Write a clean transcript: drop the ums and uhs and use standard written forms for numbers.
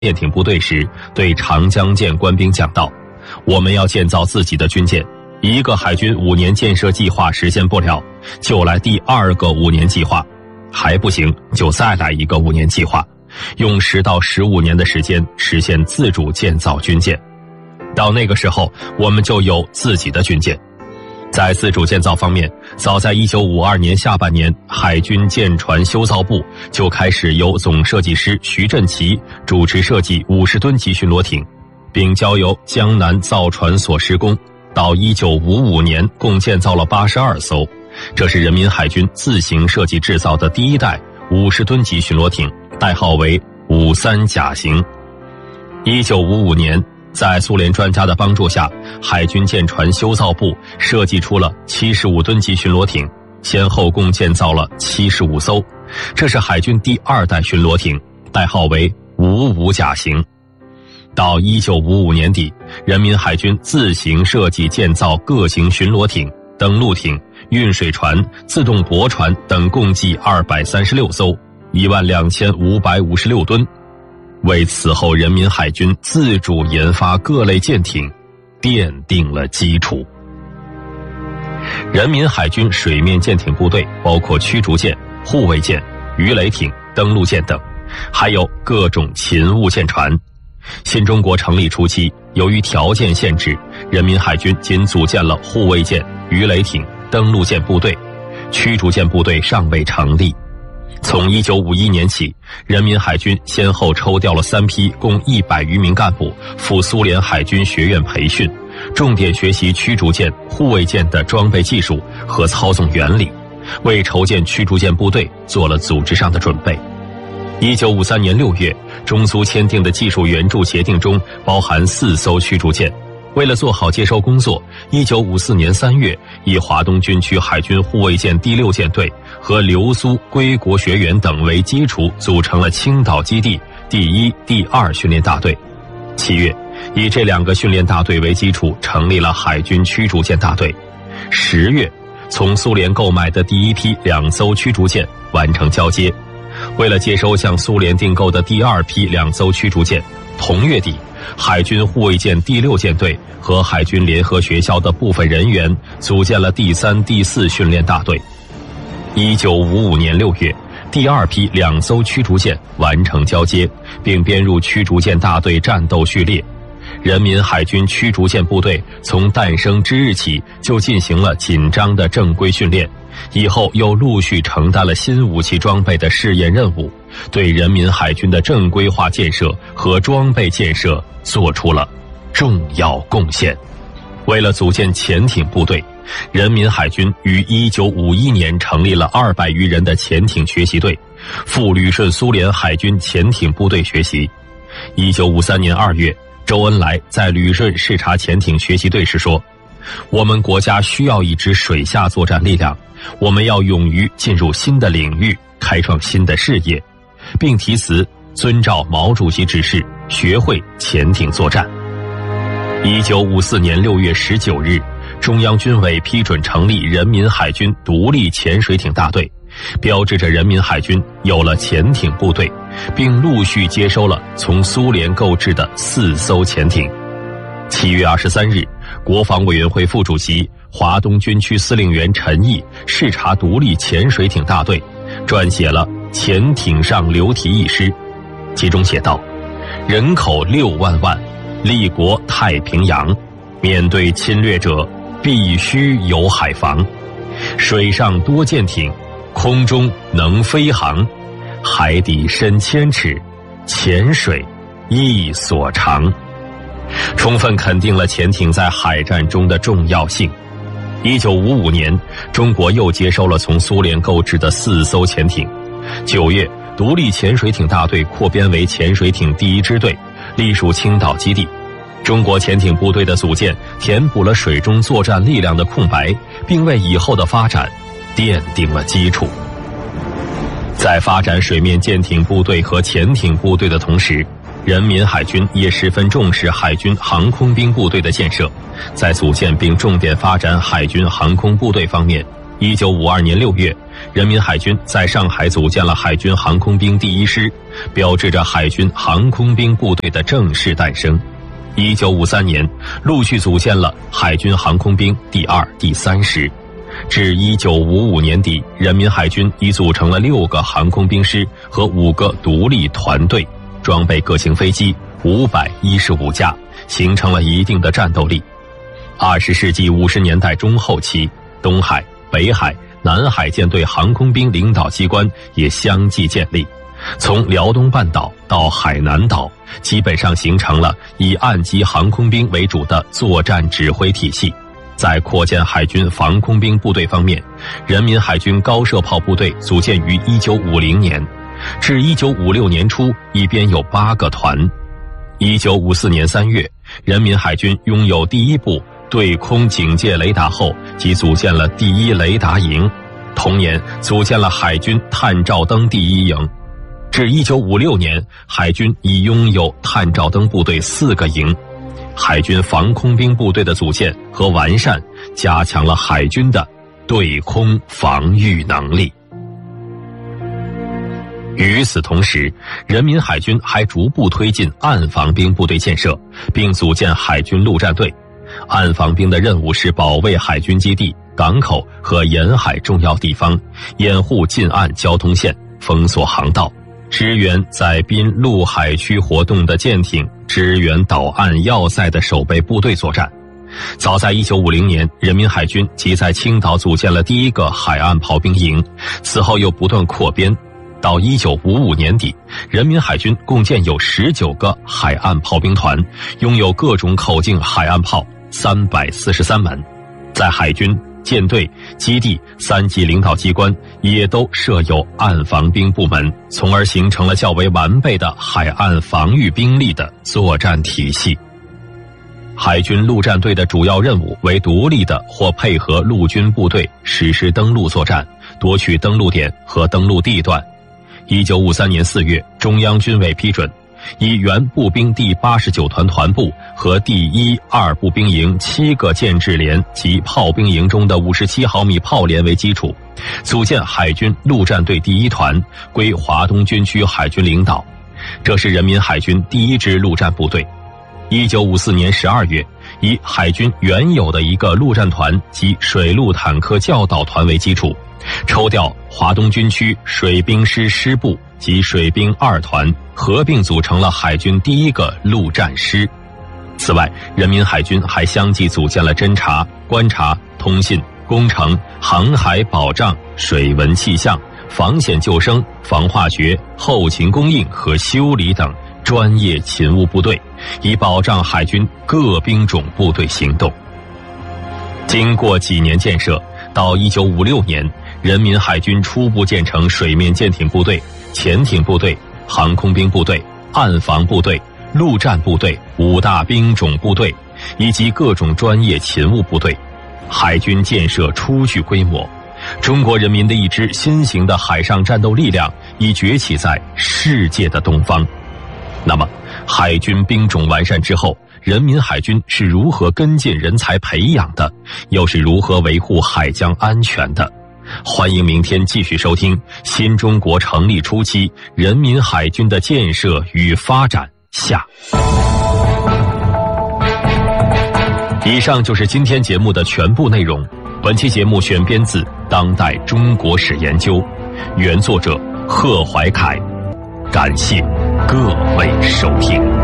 舰艇部队时，对长江舰官兵讲道：“我们要建造自己的军舰，一个海军5年建设计划实现不了，就来第2个5年计划，还不行就再来一个5年计划，用10到15年的时间实现自主建造军舰。到那个时候，我们就有自己的军舰。”在自主建造方面，早在1952年下半年，海军舰船修造部就开始由总设计师徐振奇主持设计50吨级巡逻艇，并交由江南造船所施工。到1955年，共建造了82艘，这是人民海军自行设计制造的第一代50吨级巡逻艇，代号为53甲型。1955年，在苏联专家的帮助下，海军舰船修造部设计出了75吨级巡逻艇，先后共建造了75艘，这是海军第2代巡逻艇，代号为55甲型。到1955年底，人民海军自行设计建造各型巡逻艇、登陆艇、运水船、自动驳船等，共计236艘，12556吨，为此后人民海军自主研发各类舰艇奠定了基础。人民海军水面舰艇部队包括驱逐舰、护卫舰、鱼雷艇、登陆舰等，还有各种勤务舰船。新中国成立初期，由于条件限制，人民海军仅组建了护卫舰、鱼雷艇、登陆舰部队，驱逐舰部队尚未成立。从1951年起，人民海军先后抽调了3批共100余名干部赴苏联海军学院培训，重点学习驱逐舰、护卫舰的装备技术和操纵原理，为筹建驱逐舰部队做了组织上的准备。1953年6月，中苏签订的技术援助协定中包含4艘驱逐舰。为了做好接收工作，1954年3月，以华东军区海军护卫舰第6舰队和留苏归国学员等为基础，组成了青岛基地第1、第2训练大队。7月，以这2个训练大队为基础，成立了海军驱逐舰大队。10月，从苏联购买的第1批2艘驱逐舰完成交接。为了接收向苏联订购的第2批2艘驱逐舰，同月底，海军护卫舰第6舰队和海军联合学校的部分人员组建了第3、第4训练大队。1955年6月，第2批2艘驱逐舰完成交接，并编入驱逐舰大队战斗序列。人民海军驱逐舰部队从诞生之日起就进行了紧张的正规训练，以后又陆续承担了新武器装备的试验任务，对人民海军的正规化建设和装备建设做出了重要贡献。为了组建潜艇部队，人民海军于1951年成立了200余人的潜艇学习队，赴旅顺苏联海军潜艇部队学习。1953年2月，周恩来在旅顺视察潜艇学习队时说：“我们国家需要一支水下作战力量，我们要勇于进入新的领域，开创新的事业，并题词遵照毛主席指示，学会潜艇作战。”1954年6月19日，中央军委批准成立人民海军独立潜水艇大队，标志着人民海军有了潜艇部队，并陆续接收了从苏联购置的4艘潜艇。7月23日，国防委员会副主席、华东军区司令员陈毅视察独立潜水艇大队，撰写了《潜艇上流题》一诗，其中写道：“人口6万万，立国太平洋，面对侵略者，必须有海防。水上多舰艇，空中能飞航，海底深千尺，潜水亦所长。”充分肯定了潜艇在海战中的重要性。1955年，中国又接收了从苏联购置的4艘潜艇。9月，独立潜水艇大队扩编为潜水艇第1支队，隶属青岛基地。中国潜艇部队的组建填补了水中作战力量的空白，并为以后的发展奠定了基础。在发展水面舰艇部队和潜艇部队的同时，人民海军也十分重视海军航空兵部队的建设，在组建并重点发展海军航空部队方面 1952年6月，人民海军在上海组建了海军航空兵第1师，标志着海军航空兵部队的正式诞生。1953年，陆续组建了海军航空兵第2、第3师。至1955年底，人民海军已组成了6个航空兵师和5个独立团队，装备各型飞机515架，形成了一定的战斗力。20世纪50年代中后期，东海、北海、南海舰队航空兵领导机关也相继建立，从辽东半岛到海南岛，基本上形成了以岸基航空兵为主的作战指挥体系。在扩建海军防空兵部队方面，人民海军高射炮部队组建于1950年，至1956年初一编有8个团。1954年3月，人民海军拥有第1部对空警戒雷达后，即组建了第1雷达营。同年，组建了海军探照灯第1营。至1956年，海军已拥有探照灯部队4个营。海军防空兵部队的组建和完善，加强了海军的对空防御能力。与此同时，人民海军还逐步推进岸防兵部队建设，并组建海军陆战队。岸防兵的任务是保卫海军基地、港口和沿海重要地方，掩护近岸交通线，封锁航道，支援在滨陆海区活动的舰艇，支援岛岸要塞的守备部队作战。早在1950年，人民海军即在青岛组建了第1个海岸炮兵营，此后又不断扩编。到1955年底，人民海军共建有19个海岸炮兵团，拥有各种口径海岸炮343门。在海军、舰队、基地3级领导机关也都设有岸防兵部门，从而形成了较为完备的海岸防御兵力的作战体系。海军陆战队的主要任务为独立的或配合陆军部队实施登陆作战，夺取登陆点和登陆地段。1953年4月，中央军委批准，以原步兵第89团团部和第1、2步兵营7个建制连及炮兵营中的57毫米炮连为基础，组建海军陆战队第1团，归华东军区海军领导。这是人民海军第1支陆战部队。1954年12月，以海军原有的1个陆战团及水陆坦克教导团为基础，抽调华东军区水兵师师部及水兵2团，合并组成了海军第1个陆战师。此外，人民海军还相继组建了侦察、观察、通信、工程、航海保障、水文气象、防险救生、防化学、后勤供应和修理等专业勤务部队，以保障海军各兵种部队行动。经过几年建设，到1956年，人民海军初步建成水面舰艇部队、潜艇部队、航空兵部队、岸防部队、陆战部队5大兵种部队，以及各种专业勤务部队。海军建设初具规模，中国人民的一支新型的海上战斗力量已崛起在世界的东方。那么，海军兵种完善之后，人民海军是如何跟进人才培养的，又是如何维护海疆安全的？欢迎明天继续收听新中国成立初期人民海军的建设与发展下。以上就是今天节目的全部内容。本期节目选编自《当代中国史研究》，原作者贺怀凯。感谢各位收听。